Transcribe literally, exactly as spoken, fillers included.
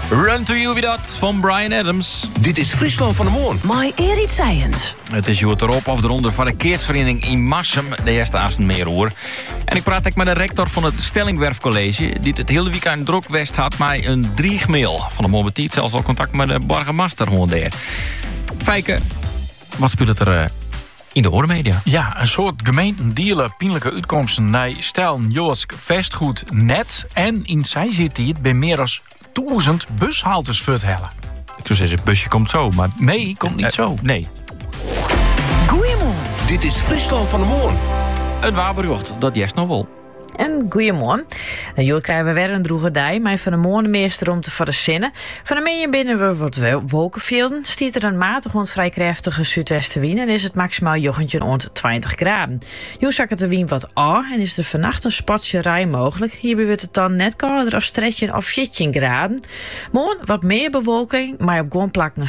Run to You wie dat van Bryan Adams. Dit is Friesland van de Moon. My Erit Science. Het is Joert erop of de ronde van de keersvereniging in Marsum, de eerste Asten Meeroer. En ik praat ook met de rector van het Stellingwerfcollege, die het hele weekend druk west had met een driegmail. Van de moment zelfs al contact met de burgemeester gewoon daar. Fijke, wat speelt er uh, in de oormedia? Ja, een soort gemeenten dealen pijnlijke uitkomsten naar stel Joost vastgoed net. En in zij zit hij bij meer dan duizend bushaltes vertellen. Ik zou zeggen, het busje komt zo, maar... Nee, komt niet uh, zo. Nee. Goeiemorgen. Dit is Friesland van de Moon. Een waarbericht, dat jest nog wel. En goeiemorgen. Nou, jullie krijgen weer een droege dij, maar van de morgenmeester om te verzinnen. Van de meningen binnen we wat wolkenvelden. Stiet er een matig ont vrij krachtige zuidwestenwind en is het maximaal jochentje rond twintig graden. Jullie zakken de wind wat af en is er vannacht een spatje rij mogelijk. Hierbij wordt het dan net kouder als tretjen of veertien graden. Morgen wat meer bewolking, maar op gewoon plakken